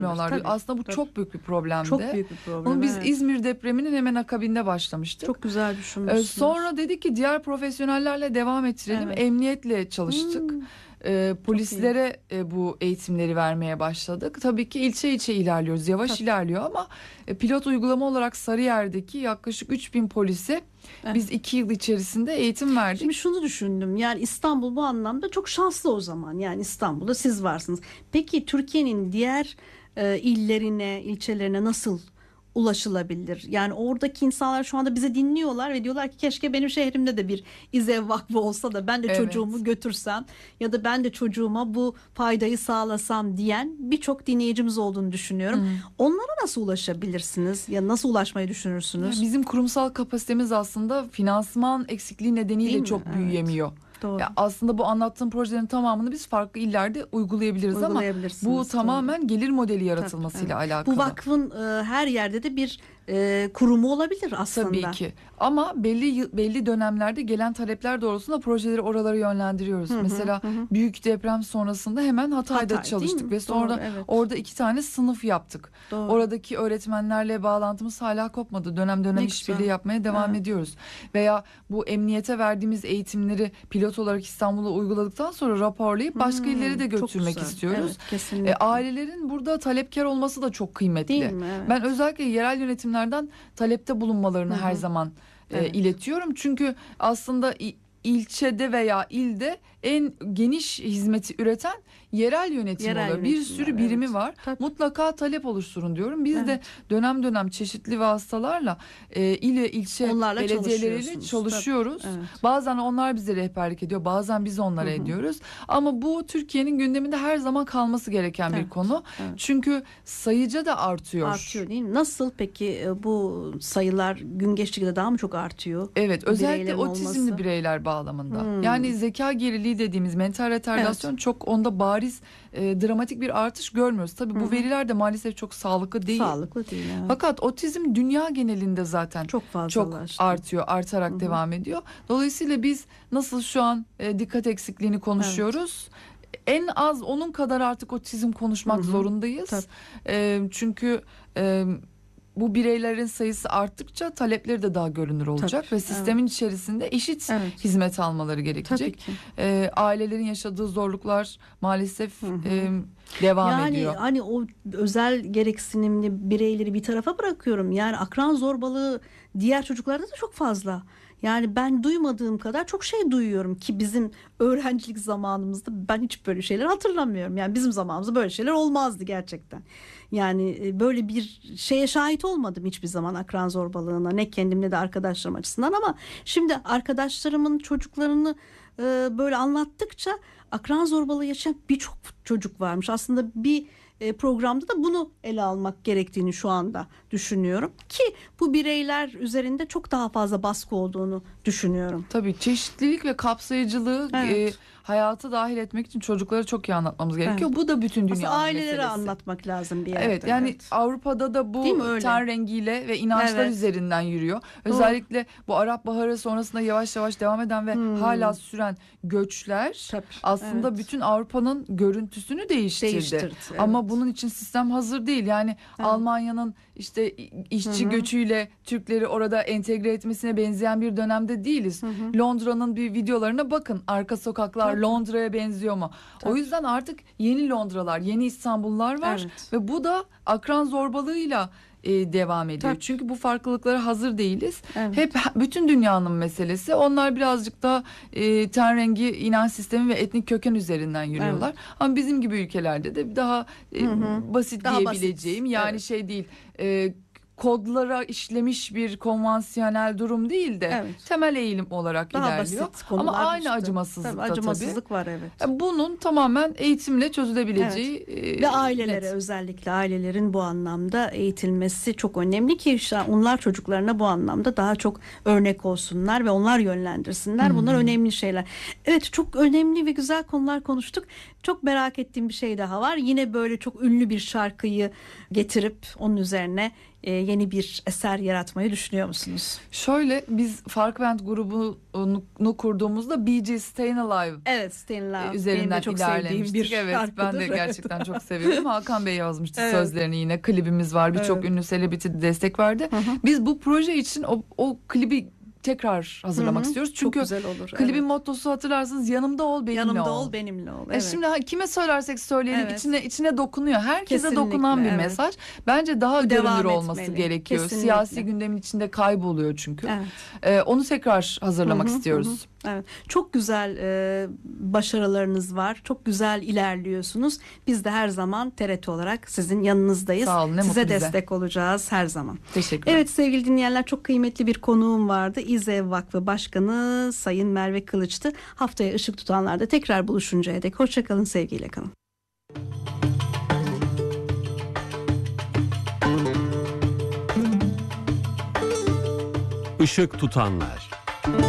Tabii, aslında bu tabii. çok büyük bir problemdi. Çok büyük bir problem. Bunu biz evet. İzmir depreminin hemen akabinde başlamıştık. Çok güzel düşünmüşsünüz. Sonra dedik ki diğer profesyonellerle devam ettirelim. Evet. Emniyetle çalıştık. Polislere bu eğitimleri vermeye başladık. Tabii ki ilçe ilerliyoruz. Yavaş ilerliyor ama pilot uygulama olarak Sarıyer'deki yaklaşık 3000 polise biz 2 yıl içerisinde eğitim verdik. Şimdi şunu düşündüm, yani İstanbul bu anlamda çok şanslı o zaman, yani İstanbul'da siz varsınız. Peki Türkiye'nin diğer illerine, ilçelerine nasıl ulaşılabilir? Yani oradaki insanlar şu anda bizi dinliyorlar ve diyorlar ki keşke benim şehrimde de bir İZEV Vakfı olsa da ben de çocuğumu götürsem ya da ben de çocuğuma bu faydayı sağlasam diyen birçok dinleyicimiz olduğunu düşünüyorum. Onlara nasıl ulaşabilirsiniz? Ya nasıl ulaşmayı düşünürsünüz? Bizim kurumsal kapasitemiz aslında finansman eksikliği nedeniyle çok büyüyemiyor. Doğru. Ya aslında bu anlattığım projelerin tamamını biz farklı illerde uygulayabiliriz ama bu tamamen gelir modeli yaratılmasıyla alakalı. Bu vakfın her yerde de bir kurumu olabilir aslında. Tabii ki. Ama belli dönemlerde gelen talepler doğrultusunda projeleri oralara yönlendiriyoruz. Mesela büyük deprem sonrasında hemen Hatay'da çalıştık ve sonra orada 2 tane sınıf yaptık. Doğru. Oradaki öğretmenlerle bağlantımız hala kopmadı. Dönem işbirliği yapmaya devam ediyoruz. Veya bu emniyete verdiğimiz eğitimleri pilot olarak İstanbul'a uyguladıktan sonra raporlayıp başka illere de götürmek istiyoruz. Evet, kesinlikle. Ailelerin burada talepkar olması da çok kıymetli. Değil mi? Evet. Ben özellikle yerel yönetimlerden talepte bulunmalarını her zaman iletiyorum. Çünkü aslında ilçede veya ilde en geniş hizmeti üreten yerel yönetim oluyor. Bir sürü birimi var. Tabii. Mutlaka talep oluşturun diyorum. Biz de dönem çeşitli vasıtalarla il ve ilçe belediyeleriyle çalışıyoruz. Bazen onlar bize rehberlik ediyor. Bazen biz onlara ediyoruz. Ama bu Türkiye'nin gündeminde her zaman kalması gereken bir konu. Çünkü sayıca da artıyor. Artıyor değil mi? Nasıl peki bu sayılar gün geçtikçe daha mı çok artıyor? Evet, özellikle otizmli bireyler bağlamında. Yani zeka geriliği dediğimiz mental retardasyon çok onda bariz dramatik bir artış görmüyoruz. Tabii bu veriler de maalesef çok sağlıklı değil. Sağlıklı değil. Evet. Fakat otizm dünya genelinde zaten çok artıyor, artarak devam ediyor. Dolayısıyla biz nasıl şu an dikkat eksikliğini konuşuyoruz. En az onun kadar artık otizm konuşmak zorundayız. Çünkü bu bireylerin sayısı arttıkça talepleri de daha görünür olacak ve sistemin içerisinde eşit hizmet almaları gerekecek. Ailelerin yaşadığı zorluklar maalesef devam ediyor. Yani hani o özel gereksinimli bireyleri bir tarafa bırakıyorum. Yani akran zorbalığı diğer çocuklarda da çok fazla. Yani ben duymadığım kadar çok şey duyuyorum ki bizim öğrencilik zamanımızda ben hiç böyle şeyler hatırlamıyorum. Yani bizim zamanımızda böyle şeyler olmazdı gerçekten. Yani böyle bir şeye şahit olmadım hiçbir zaman, akran zorbalığına, ne kendim ne de arkadaşlarım açısından. Ama şimdi arkadaşlarımın çocuklarını böyle anlattıkça akran zorbalığı yaşayan birçok çocuk varmış. Aslında bir programda da bunu ele almak gerektiğini şu anda düşünüyorum ki bu bireyler üzerinde çok daha fazla baskı olduğunu düşünüyorum. Tabii çeşitlilik ve kapsayıcılığı hayata dahil etmek için çocuklara çok iyi anlatmamız gerekiyor. Bu da bütün dünyanın ailelere meselesi. anlatmak lazım bir yerde. Evet, yani Avrupa'da da bu ten rengiyle ve inançlar üzerinden yürüyor. Özellikle bu Arap Baharı sonrasında yavaş yavaş devam eden ve hala süren göçler aslında bütün Avrupa'nın görüntüsünü değiştirdi. Ama bunun için sistem hazır değil. Yani Almanya'nın işte işçi göçüyle Türkleri orada entegre etmesine benzeyen bir dönemde değiliz. Londra'nın bir videolarına bakın. Arka sokaklar Londra'ya benziyor mu? O yüzden artık yeni Londra'lar, yeni İstanbul'lar var ve bu da akran zorbalığıyla devam ediyor. Çünkü bu farklılıklara hazır değiliz. Hep bütün dünyanın meselesi. Onlar birazcık daha ten rengi, inanç sistemi ve etnik köken üzerinden yürüyorlar. Ama bizim gibi ülkelerde de daha basit daha diyebileceğim. Yani şey değil. Kodlara işlemiş bir konvansiyonel durum değil de temel eğilim olarak daha ilerliyor. Ama aynı acımasızlık var. Bunun tamamen eğitimle çözülebileceği ve ailelere özellikle ailelerin bu anlamda eğitilmesi çok önemli ki onlar çocuklarına bu anlamda daha çok örnek olsunlar ve onlar yönlendirsinler. Bunlar önemli şeyler. Evet, çok önemli ve güzel konular konuştuk. Çok merak ettiğim bir şey daha var. Yine böyle çok ünlü bir şarkıyı getirip onun üzerine yeni bir eser yaratmayı düşünüyor musunuz? Şöyle, biz Farkbend grubunu kurduğumuzda Bee Gees Stayin' Alive, evet, Stayin' Alive üzerinden çok ilerlemiştik. Evet, ben de gerçekten çok seviyorum. Hakan Bey yazmıştı sözlerini, yine klibimiz var. Birçok ünlü selebriti de destek verdi. Biz bu proje için o klibi tekrar hazırlamak istiyoruz. Çünkü çok güzel olur. Klibin mottosu, hatırlarsınız, yanımda ol, benimle yanımda ol. ol, benimle ol. Evet. Şimdi kime söylersek söyleyelim, içine dokunuyor. Herkese kesinlikle dokunan bir mesaj. Bence daha görünür olması gerekiyor. Kesinlikle. Siyasi gündemin içinde kayboluyor çünkü. Onu tekrar hazırlamak istiyoruz. Evet. Çok güzel başarılarınız var. Çok güzel ilerliyorsunuz. Biz de her zaman TRT olarak sizin yanınızdayız. Sağ olun, size destek olacağız her zaman. Teşekkürler. Evet sevgili dinleyenler, çok kıymetli bir konuğum vardı. İZEV Vakfı Başkanı Sayın Merve Kılıç'tı. Haftaya Işık Tutanlar'da tekrar buluşuncaya dek hoşça kalın, sevgiyle kalın. Işık Tutanlar.